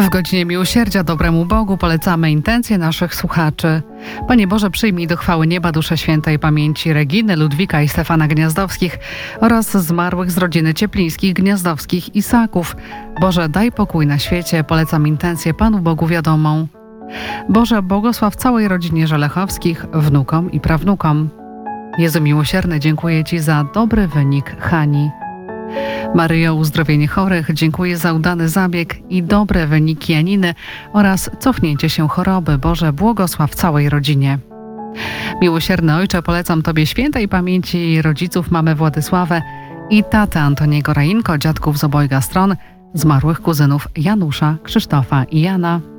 W godzinie miłosierdzia dobremu Bogu polecamy intencje naszych słuchaczy. Panie Boże, przyjmij do chwały nieba duszę świętej pamięci Reginy, Ludwika i Stefana Gniazdowskich oraz zmarłych z rodziny Cieplińskich, Gniazdowskich i Saków. Boże, daj pokój na świecie, polecam intencję Panu Bogu wiadomą. Boże, błogosław całej rodzinie Żelechowskich, wnukom i prawnukom. Jezu miłosierny, dziękuję Ci za dobry wynik Hani. Maryjo, uzdrowienie chorych, dziękuję za udany zabieg i dobre wyniki Janiny oraz cofnięcie się choroby. Boże, błogosław całej rodzinie. Miłosierny Ojcze, polecam Tobie świętej pamięci rodziców mamy Władysławę i tatę Antoniego Rainko, dziadków z obojga stron, zmarłych kuzynów Janusza, Krzysztofa i Jana.